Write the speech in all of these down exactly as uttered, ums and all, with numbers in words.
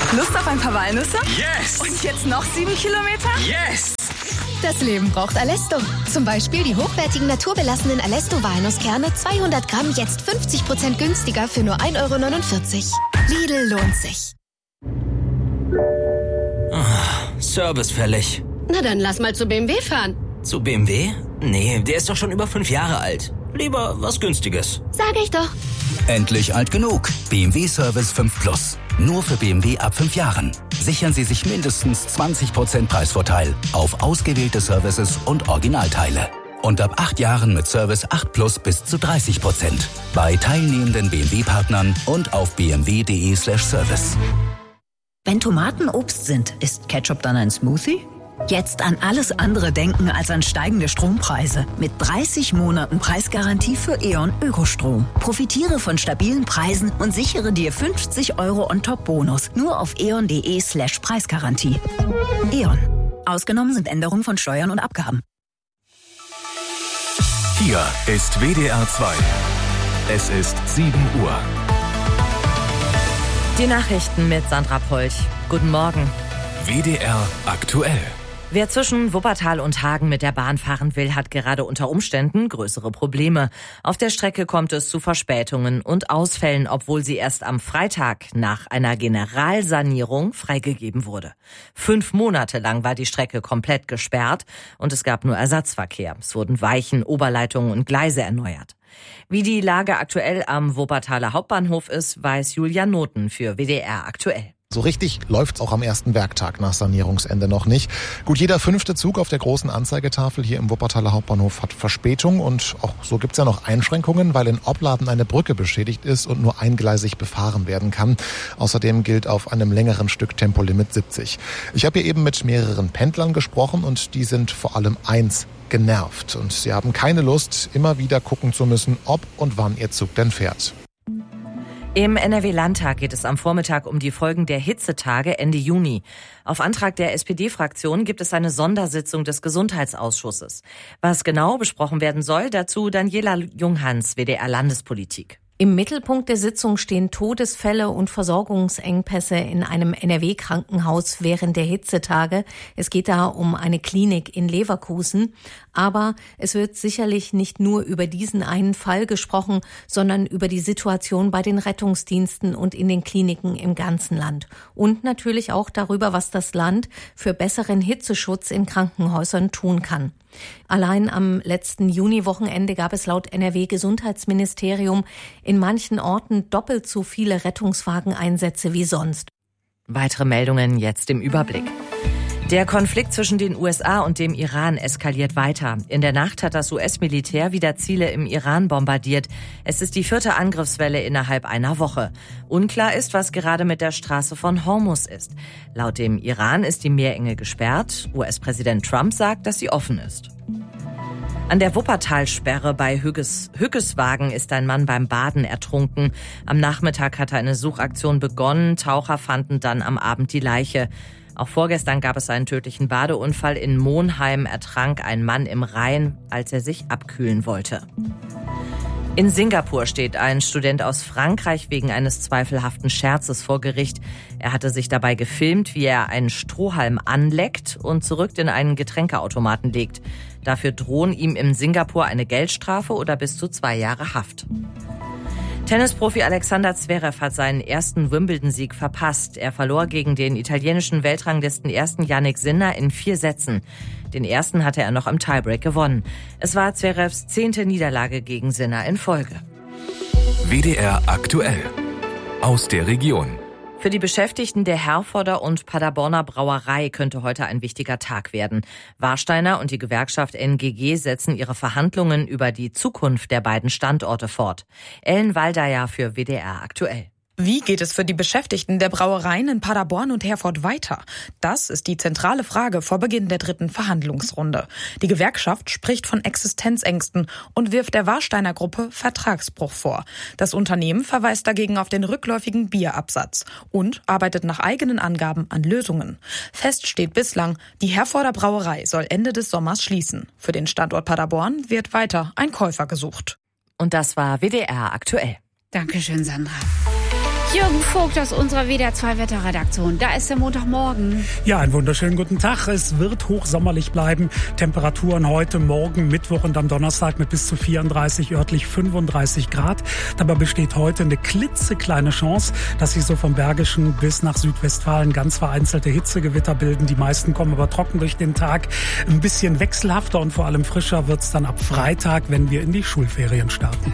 Lust auf ein paar Walnüsse? Yes! Und jetzt noch sieben Kilometer? Yes! Das Leben braucht Alesto. Zum Beispiel die hochwertigen naturbelassenen Alesto-Walnusskerne zweihundert Gramm jetzt fünfzig Prozent günstiger für nur ein Euro neunundvierzig. Lidl lohnt sich. Oh, Service fällig. Na dann lass mal zu B M W fahren. Zu B M W? Nee, der ist doch schon über fünf Jahre alt. Lieber was Günstiges. Sag ich doch. Endlich alt genug. B M W Service fünf Plus. Nur für B M W ab fünf Jahren. Sichern Sie sich mindestens zwanzig Prozent Preisvorteil auf ausgewählte Services und Originalteile. Und ab acht Jahren mit Service acht Plus bis zu dreißig Prozent. Bei teilnehmenden B M W-Partnern und auf b m w punkt d e slash service. Wenn Tomaten Obst sind, ist Ketchup dann ein Smoothie? Jetzt an alles andere denken als an steigende Strompreise. Mit dreißig Monaten Preisgarantie für E.ON Ökostrom. Profitiere von stabilen Preisen und sichere dir fünfzig Euro On-Top-Bonus. Nur auf eon.de slash Preisgarantie. E.ON. Ausgenommen sind Änderungen von Steuern und Abgaben. Hier ist W D R zwei. Es ist sieben Uhr. Die Nachrichten mit Sandra Polch. Guten Morgen. W D R aktuell. Wer zwischen Wuppertal und Hagen mit der Bahn fahren will, hat gerade unter Umständen größere Probleme. Auf der Strecke kommt es zu Verspätungen und Ausfällen, obwohl sie erst am Freitag nach einer Generalsanierung freigegeben wurde. Fünf Monate lang war die Strecke komplett gesperrt und es gab nur Ersatzverkehr. Es wurden Weichen, Oberleitungen und Gleise erneuert. Wie die Lage aktuell am Wuppertaler Hauptbahnhof ist, weiß Julia Noten für W D R aktuell. So richtig läuft's auch am ersten Werktag nach Sanierungsende noch nicht. Gut, jeder fünfte Zug auf der großen Anzeigetafel hier im Wuppertaler Hauptbahnhof hat Verspätung und auch so gibt's ja noch Einschränkungen, weil in Opladen eine Brücke beschädigt ist und nur eingleisig befahren werden kann. Außerdem gilt auf einem längeren Stück Tempolimit siebzig. Ich habe hier eben mit mehreren Pendlern gesprochen und die sind vor allem eins: genervt. Und sie haben keine Lust, immer wieder gucken zu müssen, ob und wann ihr Zug denn fährt. Im N R W-Landtag geht es am Vormittag um die Folgen der Hitzetage Ende Juni. Auf Antrag der S P D-Fraktion gibt es eine Sondersitzung des Gesundheitsausschusses. Was genau besprochen werden soll, dazu Daniela Junghans, W D R Landespolitik. Im Mittelpunkt der Sitzung stehen Todesfälle und Versorgungsengpässe in einem N R W-Krankenhaus während der Hitzetage. Es geht da um eine Klinik in Leverkusen. Aber es wird sicherlich nicht nur über diesen einen Fall gesprochen, sondern über die Situation bei den Rettungsdiensten und in den Kliniken im ganzen Land. Und natürlich auch darüber, was das Land für besseren Hitzeschutz in Krankenhäusern tun kann. Allein am letzten Juni-Wochenende gab es laut N R W-Gesundheitsministerium in manchen Orten doppelt so viele Rettungswageneinsätze wie sonst. Weitere Meldungen jetzt im Überblick. Der Konflikt zwischen den U S A und dem Iran eskaliert weiter. In der Nacht hat das U S-Militär wieder Ziele im Iran bombardiert. Es ist die vierte Angriffswelle innerhalb einer Woche. Unklar ist, was gerade mit der Straße von Hormuz ist. Laut dem Iran ist die Meerenge gesperrt. U S-Präsident Trump sagt, dass sie offen ist. An der Wuppertalsperre bei Hückes, Hückeswagen ist ein Mann beim Baden ertrunken. Am Nachmittag hatte eine Suchaktion begonnen. Taucher fanden dann am Abend die Leiche. Auch vorgestern gab es einen tödlichen Badeunfall. In Monheim ertrank ein Mann im Rhein, als er sich abkühlen wollte. In Singapur steht ein Student aus Frankreich wegen eines zweifelhaften Scherzes vor Gericht. Er hatte sich dabei gefilmt, wie er einen Strohhalm anleckt und zurück in einen Getränkeautomaten legt. Dafür drohen ihm in Singapur eine Geldstrafe oder bis zu zwei Jahre Haft. Tennisprofi Alexander Zverev hat seinen ersten Wimbledon-Sieg verpasst. Er verlor gegen den italienischen Weltranglisten ersten Jannik Sinner in vier Sätzen. Den ersten hatte er noch im Tiebreak gewonnen. Es war Zverevs zehnte Niederlage gegen Sinner in Folge. W D R aktuell. Aus der Region. Für die Beschäftigten der Herforder und Paderborner Brauerei könnte heute ein wichtiger Tag werden. Warsteiner und die Gewerkschaft N G G setzen ihre Verhandlungen über die Zukunft der beiden Standorte fort. Ellen Waldeyer für W D R aktuell. Wie geht es für die Beschäftigten der Brauereien in Paderborn und Herford weiter? Das ist die zentrale Frage vor Beginn der dritten Verhandlungsrunde. Die Gewerkschaft spricht von Existenzängsten und wirft der Warsteiner Gruppe Vertragsbruch vor. Das Unternehmen verweist dagegen auf den rückläufigen Bierabsatz und arbeitet nach eigenen Angaben an Lösungen. Fest steht bislang, die Herforder Brauerei soll Ende des Sommers schließen. Für den Standort Paderborn wird weiter ein Käufer gesucht. Und das war W D R aktuell. Dankeschön, Sandra. Jürgen Vogt aus unserer W D R zwei Wetterredaktion. Da ist der Montagmorgen. Ja, einen wunderschönen guten Tag. Es wird hochsommerlich bleiben. Temperaturen heute, morgen, Mittwoch und am Donnerstag mit bis zu vierunddreißig, örtlich fünfunddreißig Grad. Dabei besteht heute eine klitzekleine Chance, dass sich so vom Bergischen bis nach Südwestfalen ganz vereinzelte Hitzegewitter bilden. Die meisten kommen aber trocken durch den Tag. Ein bisschen wechselhafter und vor allem frischer wird's dann ab Freitag, wenn wir in die Schulferien starten.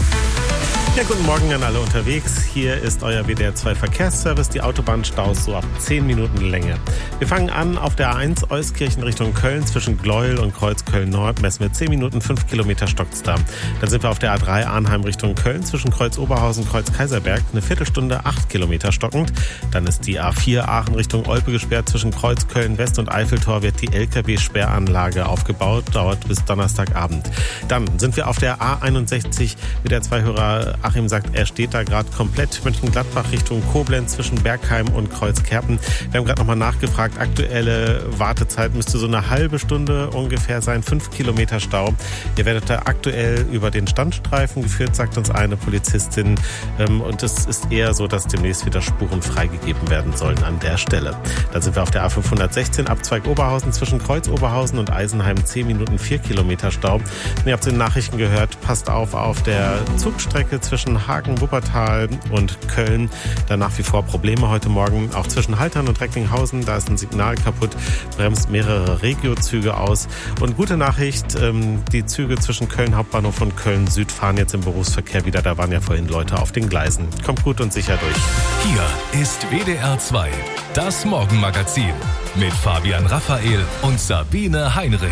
Ja, guten Morgen an alle unterwegs. Hier ist euer W D R zwei Verkehrsservice. Die Autobahnstaus so ab zehn Minuten Länge. Wir fangen an auf der A eins Euskirchen Richtung Köln. Zwischen Gleuel und Kreuz Köln-Nord messen wir zehn Minuten, fünf Kilometer stockt's da. Dann sind wir auf der A drei Arnheim Richtung Köln. Zwischen Kreuz Oberhausen, Kreuz Kaiserberg eine Viertelstunde, acht Kilometer stockend. Dann ist die A vier Aachen Richtung Olpe gesperrt. Zwischen Kreuz Köln West und Eiffeltor wird die L K W-Sperranlage aufgebaut. Dauert bis Donnerstagabend. Dann sind wir auf der A einundsechzig. W D R zwei Hörer Achim sagt, er steht da gerade komplett Mönchengladbach Richtung Koblenz zwischen Bergheim und Kreuzkerpen. Wir haben gerade nochmal nachgefragt. Aktuelle Wartezeit müsste so eine halbe Stunde ungefähr sein. Fünf Kilometer Stau. Ihr werdet da aktuell über den Standstreifen geführt, sagt uns eine Polizistin. Und es ist eher so, dass demnächst wieder Spuren freigegeben werden sollen an der Stelle. Dann sind wir auf der A fünfhundertsechzehn Abzweig Oberhausen zwischen Kreuz Oberhausen und Eisenheim. zehn Minuten, vier Kilometer Stau. Und ihr habt in den Nachrichten gehört, passt auf auf der Zugstrecke zwischen Hagen, Wuppertal und Köln. Da nach wie vor Probleme heute Morgen. Auch zwischen Haltern und Recklinghausen. Da ist ein Signal kaputt. Bremst mehrere Regio-Züge aus. Und gute Nachricht, die Züge zwischen Köln Hauptbahnhof und Köln Süd fahren jetzt im Berufsverkehr wieder. Da waren ja vorhin Leute auf den Gleisen. Kommt gut und sicher durch. Hier ist W D R zwei, das Morgenmagazin mit Fabian Raphael und Sabine Heinrich.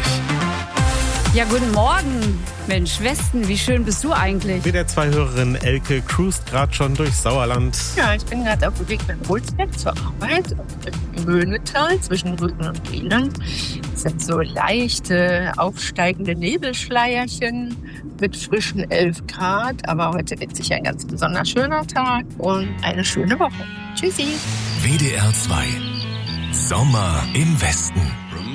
Ja, guten Morgen. Mensch, Westen, wie schön bist du eigentlich? W D R zwei Hörerin Elke cruist gerade schon durch Sauerland. Ja, ich bin gerade auf dem Weg nach Holzberg zur Arbeit im Möhnetal zwischen Rügen und Wieland. Das sind so leichte, aufsteigende Nebelschleierchen mit frischen elf Grad. Aber heute wird sicher ein ganz besonders schöner Tag und eine schöne Woche. Tschüssi. W D R zwei. Sommer im Westen.